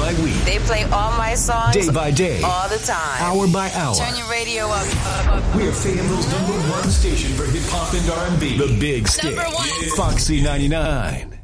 by week. They play all my songs. Day by day. All the time. Hour by hour. Turn your radio up. We're Fayetteville's #1 station for hip-hop and R&B. The Big Stick. Number 1. Foxy 99.